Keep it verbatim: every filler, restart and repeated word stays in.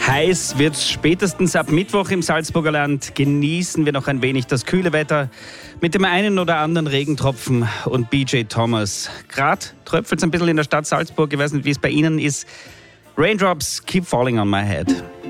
Heiß wird's spätestens ab Mittwoch im Salzburger Land. Genießen wir noch ein wenig das kühle Wetter mit dem einen oder anderen Regentropfen und B J Thomas. Gerade tröpfelt's ein bisschen in der Stadt Salzburg. Ich weiß nicht, wie es bei Ihnen ist. Raindrops keep falling on my head.